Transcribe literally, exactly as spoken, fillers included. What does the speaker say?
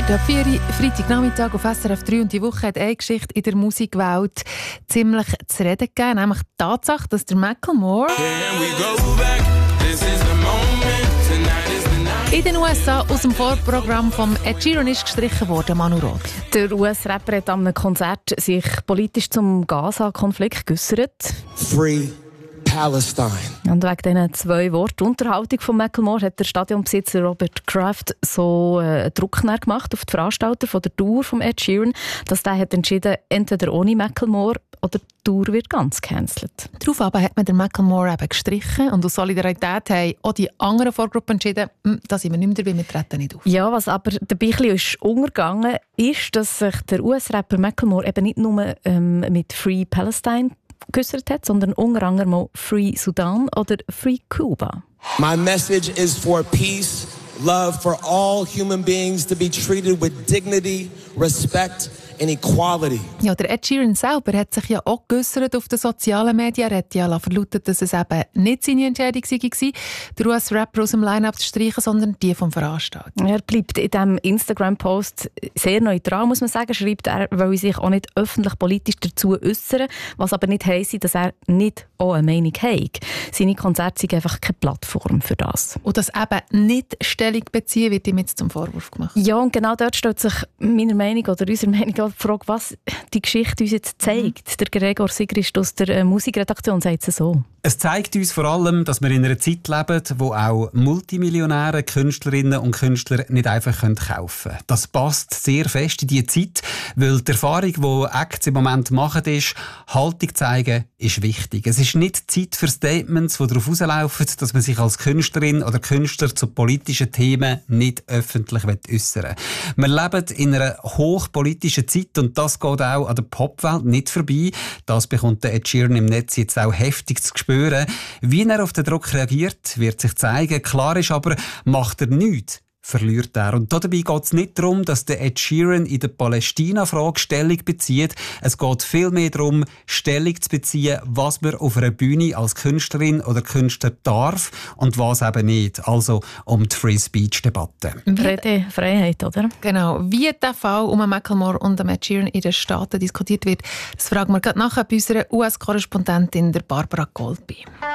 Heute, ab vier Uhr, Freitagnachmittag auf S R F drei, und die Woche hat eine Geschichte in der Musikwelt ziemlich zu reden gegeben, nämlich die Tatsache, dass der Macklemore in den U S A aus dem Vorprogramm von Ed Sheeran ist gestrichen worden, Manu Roth. Der U S-Rapper hat an einem Konzert sich politisch zum Gaza-Konflikt geäussert. Free Palestine. Und wegen diesen zwei Worten Unterhaltung von Macklemore hat der Stadionbesitzer Robert Kraft so äh, Druck gemacht auf die Veranstalter von der Tour von Ed Sheeran, dass der hat entschieden, entweder ohne Macklemore oder die Tour wird ganz gecancelt. Daraufhin hat man den Macklemore eben gestrichen, und aus Solidarität haben auch die anderen Vorgruppen entschieden, da sind wir nicht mehr dabei, wir treten nicht auf. Ja, was aber dabei ein bisschen untergegangen ist, dass sich der U S-Rapper Macklemore eben nicht nur ähm, mit Free Palestine geäussert hat, sondern unter anderem auch Free Sudan oder Free Cuba. My message is for peace, love for all human beings to be treated with dignity, respect and equality. Ja, der Ed Sheeran selber hat sich ja auch geäussert auf den sozialen Medien. Er hat ja verlautet, dass es eben nicht seine Entscheidung war, den U S-Rapper aus dem Line-Up zu streichen, sondern die vom Veranstalter. Er bleibt in diesem Instagram-Post sehr neutral, muss man sagen. Schreibt er, weil sich auch nicht öffentlich politisch dazu äußern, was aber nicht heisst, dass er nicht auch eine Meinung hat. Seine Konzerte sind einfach keine Plattform für das. Und das eben nicht Stellung beziehen, wird ihm jetzt zum Vorwurf gemacht. Ja, und genau dort stellt sich meiner Meinung oder unserer Meinung die Frage, was die Geschichte uns jetzt zeigt. Mhm. Der Gregor Sigrist aus der Musikredaktion sagt es so. Es zeigt uns vor allem, dass wir in einer Zeit leben, wo auch Multimillionäre, Künstlerinnen und Künstler nicht einfach kaufen können. Das passt sehr fest in diese Zeit, weil die Erfahrung, die Acts im Moment machen, ist, Haltung zeigen ist wichtig. Es ist nicht Zeit für Statements, die darauf rauslaufen, dass man sich als Künstlerin oder Künstler zu politischen Themen nicht öffentlich äußern will. Wir leben in einer hochpolitischen Zeit, und das geht auch an der Popwelt nicht vorbei. Das bekommt der Ed Sheeran im Netz jetzt auch heftig zu spüren. Wie er auf den Druck reagiert, wird sich zeigen. Klar ist aber, macht er nichts, verliert er. Und dabei geht es nicht darum, dass der Ed Sheeran in der Palästina-Frage Stellung bezieht. Es geht vielmehr darum, Stellung zu beziehen, was man auf einer Bühne als Künstlerin oder Künstler darf und was eben nicht. Also um die Free-Speech-Debatte. Rede, Freiheit, oder? Genau. Wie der Fall um Macklemore und Ed Sheeran in den Staaten diskutiert wird, das fragen wir gerade nachher bei unserer U S-Korrespondentin Barbara Goldby.